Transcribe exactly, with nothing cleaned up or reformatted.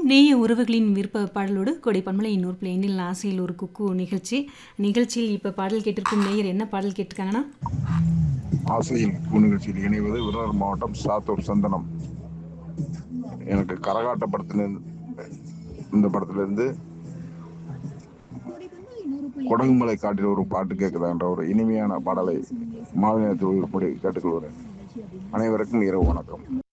நேய உறவுகளின் விருப்ப பாடலோடு கொடை பன்மலை இன்னொரு பிளேனில் ஆசையில் ஒரு குக்கு நிகழ்ச்சி நிகழ்ச்சியில் இப்போ பாடல் கேட்டிருக்கும் நேயர் என்ன பாடல் கேட்டிருக்காங்கன்னா ஆசையில் குக்கு நிகழ்ச்சியில் இணைவது விருதுநகர் மாவட்டம் சாத்தூர் சந்தனம். எனக்கு கரகாட்ட படத்துல இந்த படத்துல இருந்து கொடகுமலை காட்டில் ஒரு பாட்டு கேட்குதா என்ற ஒரு இனிமையான பாடலை மாநிலத்தில் கேட்டுக்கொள்கிறேன். அனைவருக்கும் இரவு வணக்கம்.